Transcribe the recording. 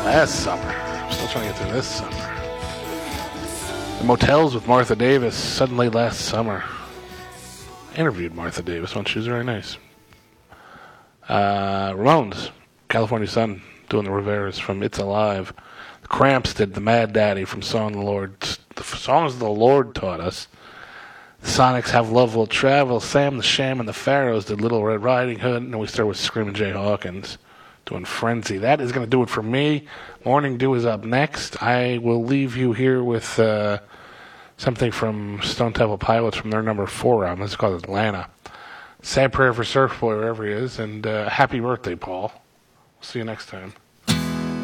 last summer. I'm still trying to get through this summer. The Motels with Martha Davis, suddenly last summer. I interviewed Martha Davis once. She was very nice. Ramones, California Sun, doing the Riveras from It's Alive. The Cramps did The Mad Daddy from Songs the Lord Taught Us. The Sonics Have Love Will Travel. Sam the Sham and the Pharaohs did Little Red Riding Hood. And then we start with Screamin' Jay Hawkins doing Frenzy. That is going to do it for me. Morning Dew is up next. I will leave you here with something from Stone Temple Pilots from their number 4 album. It's called Atlanta. Sad prayer for Surf Boy wherever he is. And happy birthday, Paul. See you next time.